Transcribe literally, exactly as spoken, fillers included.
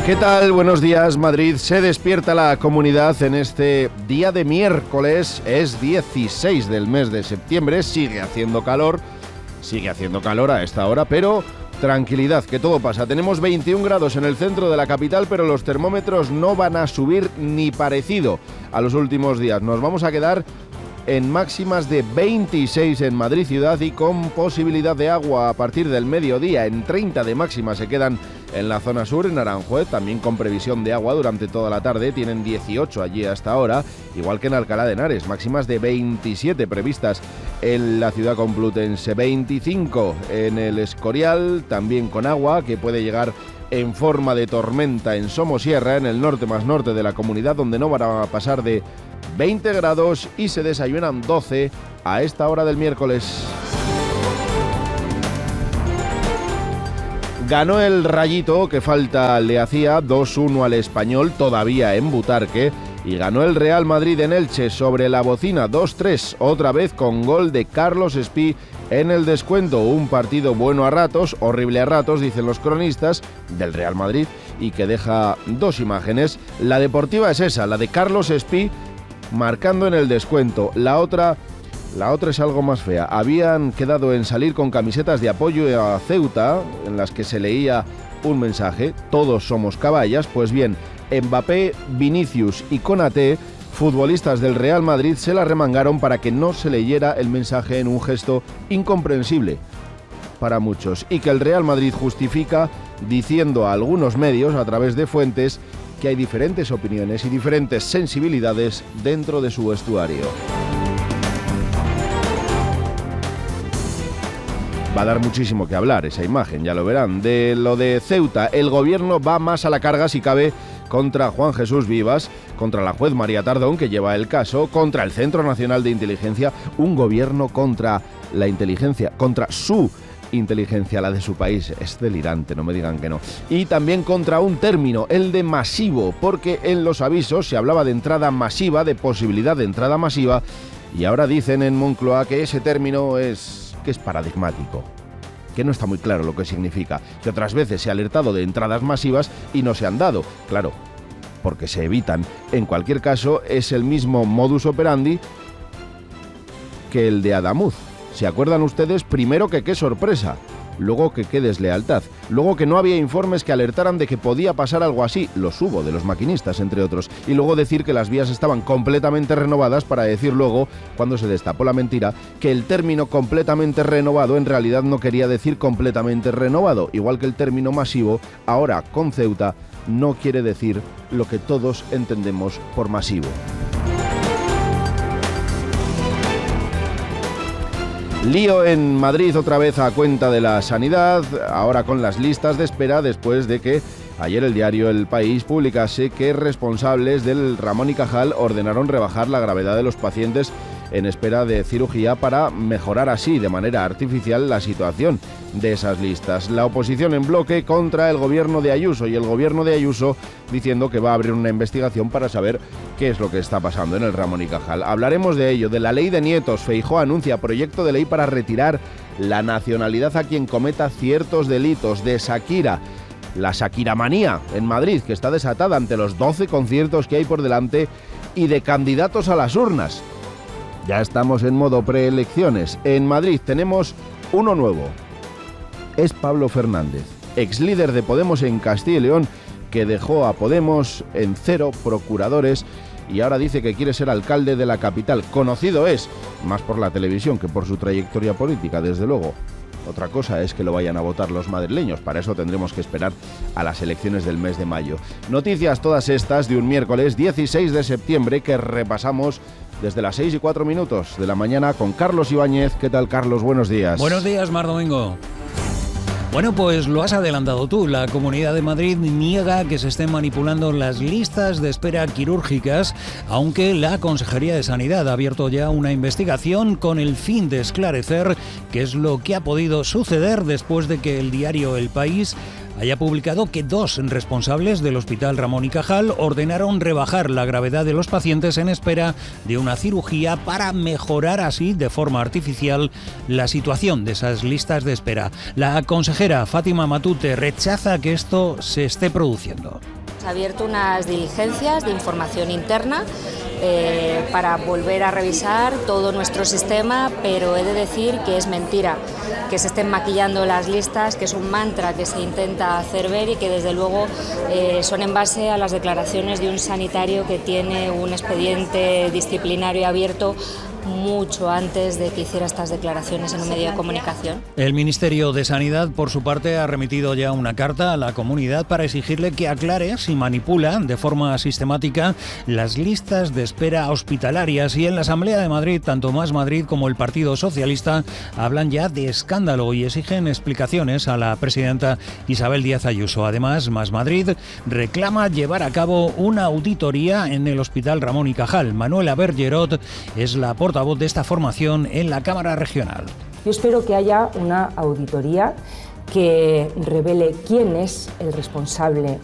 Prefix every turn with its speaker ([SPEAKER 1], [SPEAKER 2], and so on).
[SPEAKER 1] ¿Qué tal? Buenos días, Madrid. Se despierta la comunidad en este día de miércoles. Es dieciséis del mes de septiembre. Sigue haciendo calor. Sigue haciendo calor a esta hora, pero tranquilidad, que todo pasa. Tenemos veintiún grados en el centro de la capital, pero los termómetros no van a subir ni parecido a los últimos días. Nos vamos a quedar en máximas de veintiséis en Madrid ciudad y con posibilidad de agua a partir del mediodía. En treinta de máxima se quedan en la zona sur, en Aranjuez, también con previsión de agua durante toda la tarde. Tienen dieciocho allí hasta ahora, igual que en Alcalá de Henares, máximas de veintisiete previstas en la ciudad complutense, veinticinco en el Escorial, también con agua que puede llegar en forma de tormenta en Somosierra, en el norte más norte de la comunidad, donde no van a pasar de veinte grados y se desayunan doce a esta hora del miércoles. Ganó el Rayito, que falta le hacía, dos uno al Español, todavía en Butarque, y ganó el Real Madrid en Elche sobre la Bocina, dos tres, otra vez con gol de Carlos Espí en el descuento. Un partido bueno a ratos, horrible a ratos, dicen los cronistas del Real Madrid, y que deja dos imágenes. La deportiva es esa, la de Carlos Espí marcando en el descuento. La otra, la otra es algo más fea. Habían quedado en salir con camisetas de apoyo a Ceuta, en las que se leía un mensaje: todos somos caballas. Pues bien, Mbappé, Vinicius y Konaté, futbolistas del Real Madrid, se la remangaron para que no se leyera el mensaje en un gesto incomprensible para muchos, y que el Real Madrid justifica diciendo a algunos medios, a través de fuentes, que hay diferentes opiniones y diferentes sensibilidades dentro de su vestuario. Va a dar muchísimo que hablar esa imagen, ya lo verán. De lo de Ceuta, el gobierno va más a la carga, si cabe, contra Juan Jesús Vivas, contra la juez María Tardón, que lleva el caso, contra el Centro Nacional de Inteligencia, un gobierno contra la inteligencia, contra su inteligencia, la de su país. Es delirante, no me digan que no. Y también contra un término, el de masivo, porque en los avisos se hablaba de entrada masiva, de posibilidad de entrada masiva, y ahora dicen en Moncloa que ese término es, que es paradigmático, que no está muy claro lo que significa, que otras veces se ha alertado de entradas masivas y no se han dado, claro, porque se evitan. En cualquier caso, es el mismo modus operandi que el de Adamuz. ¿Se acuerdan ustedes? Primero que qué sorpresa, luego que qué deslealtad, luego que no había informes que alertaran de que podía pasar algo así, los hubo de los maquinistas, entre otros, y luego decir que las vías estaban completamente renovadas, para decir luego, cuando se destapó la mentira, que el término completamente renovado en realidad no quería decir completamente renovado, igual que el término masivo, ahora con Ceuta, no quiere decir lo que todos entendemos por masivo. Lío en Madrid otra vez a cuenta de la sanidad, ahora con las listas de espera, después de que ayer el diario El País publicase que responsables del Ramón y Cajal ordenaron rebajar la gravedad de los pacientes en espera de cirugía para mejorar así de manera artificial la situación de esas listas. La oposición en bloque contra el gobierno de Ayuso, y el gobierno de Ayuso diciendo que va a abrir una investigación para saber qué es lo que está pasando en el Ramón y Cajal. Hablaremos de ello, de la ley de nietos. Feijóo anuncia proyecto de ley para retirar la nacionalidad a quien cometa ciertos delitos. De Shakira, la Shakiramanía en Madrid, que está desatada ante los doce conciertos que hay por delante, y de candidatos a las urnas. Ya estamos en modo preelecciones. En Madrid tenemos uno nuevo. Es Pablo Fernández, ex líder de Podemos en Castilla y León, que dejó a Podemos en cero procuradores y ahora dice que quiere ser alcalde de la capital. Conocido es, más por la televisión que por su trayectoria política, desde luego. Otra cosa es que lo vayan a votar los madrileños. Para eso tendremos que esperar a las elecciones del mes de mayo. Noticias todas estas de un miércoles dieciséis de septiembre que repasamos desde las seis y cuatro minutos de la mañana con Carlos Ibáñez. ¿Qué tal, Carlos? Buenos días.
[SPEAKER 2] Buenos días, Mar Domingo. Bueno, pues lo has adelantado tú. La Comunidad de Madrid niega que se estén manipulando las listas de espera quirúrgicas, aunque la Consejería de Sanidad ha abierto ya una investigación con el fin de esclarecer qué es lo que ha podido suceder después de que el diario El País haya publicado que dos responsables del Hospital Ramón y Cajal ordenaron rebajar la gravedad de los pacientes en espera de una cirugía para mejorar así de forma artificial la situación de esas listas de espera. La consejera Fátima Matute rechaza que esto se esté produciendo.
[SPEAKER 3] Se ha abierto unas diligencias de información interna eh, para volver a revisar todo nuestro sistema, pero he de decir que es mentira que se estén maquillando las listas, que es un mantra que se intenta hacer ver y que desde luego eh, son en base a las declaraciones de un sanitario que tiene un expediente disciplinario abierto mucho antes de que hiciera estas declaraciones en un medio de comunicación.
[SPEAKER 2] El Ministerio de Sanidad, por su parte, ha remitido ya una carta a la comunidad para exigirle que aclare si manipula de forma sistemática las listas de espera hospitalarias. Y en la Asamblea de Madrid, tanto Más Madrid como el Partido Socialista hablan ya de escándalo y exigen explicaciones a la presidenta Isabel Díaz Ayuso. Además, Más Madrid reclama llevar a cabo una auditoría en el Hospital Ramón y Cajal. Manuela Bergerot es la portavoz de esta formación en la Cámara Regional.
[SPEAKER 4] Yo espero que haya una auditoría que revele quién es el responsable